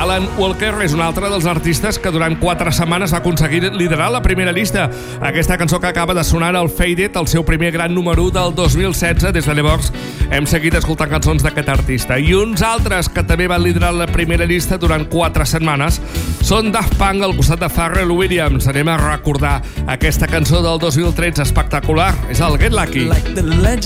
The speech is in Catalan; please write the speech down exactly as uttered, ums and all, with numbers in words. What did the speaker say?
Alan Walker és un altre dels artistes que durant quatre setmanes va aconseguir liderar la primera llista. Aquesta cançó que acaba de sonar al Faded, el seu primer gran número u del dos mil setze. Des de llavors hem seguit escoltant cançons d'aquest artista. I uns altres que també van liderar la primera llista durant quatre setmanes són Daft Punk al costat de Pharrell Williams. Anem a recordar aquesta cançó del dos mil tretze espectacular. És el Get Lucky. Like the legend